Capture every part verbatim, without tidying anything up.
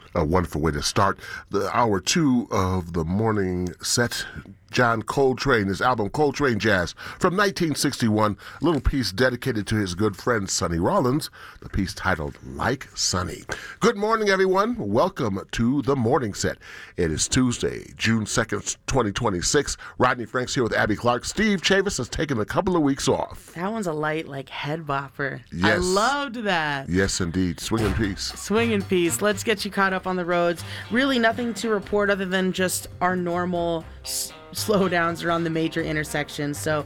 A wonderful way to start the hour two of the morning set. John Coltrane, his album Coltrane Jazz from nineteen sixty-one, a little piece dedicated to his good friend Sonny Rollins, the piece titled Like Sonny. Good morning, everyone. Welcome to the morning set. It is Tuesday, June second, twenty twenty-six. Rodney Franks here with Abby Clark. Steve Chavis has taken a couple of weeks off. That one's a light, like, head bopper. Yes. I loved that. Yes, indeed. Swing in peace. Swing in peace. Let's get you caught up on the roads. Really nothing to report other than just our normal s- slowdowns around the major intersections. So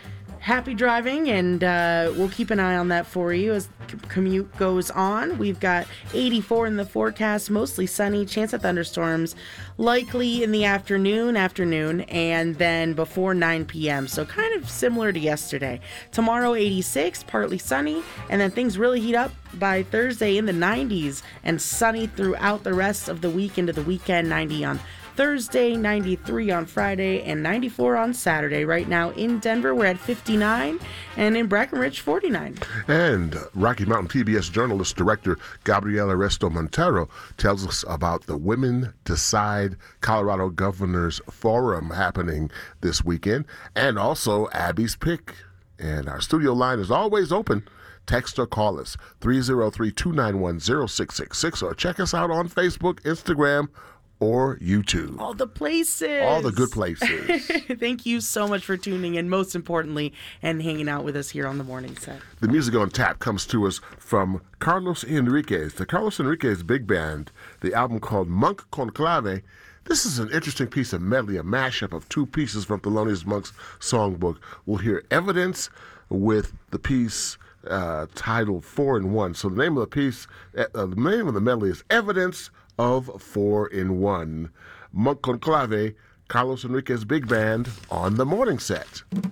happy driving, and uh, we'll keep an eye on that for you as c- commute goes on. We've got eighty-four in the forecast, mostly sunny, chance of thunderstorms, likely in the afternoon, afternoon, and then before nine p.m. So kind of similar to yesterday. Tomorrow, eighty-six, partly sunny, and then things really heat up by Thursday in the nineties, and sunny throughout the rest of the week into the weekend. ninety on Thursday, ninety-three on Friday, and ninety-four on Saturday. Right now in Denver, we're at fifty-nine, and in Breckenridge, forty-nine. And Rocky Mountain P B S journalist director Gabriela Resto Montero tells us about the Women Decide Colorado Governors Forum happening this weekend, and also Abby's Pick. And our studio line is always open. Text or call us, three oh three, two nine one, oh six six six, or check us out on Facebook, Instagram, or YouTube. All the places. All the good places. Thank you so much for tuning in, most importantly, and hanging out with us here on the morning set. The music on tap comes to us from Carlos Enriquez, the Carlos Enriquez Big Band, the album called Monk Conclave. This is an interesting piece of medley, a mashup of two pieces from Thelonious Monk's songbook. We'll hear Evidence with the piece uh, titled Four in One. So the name of the piece, uh, the name of the medley is Evidence of Four in One. Monk Conclave, Carlos Enriquez Big Band on the morning set.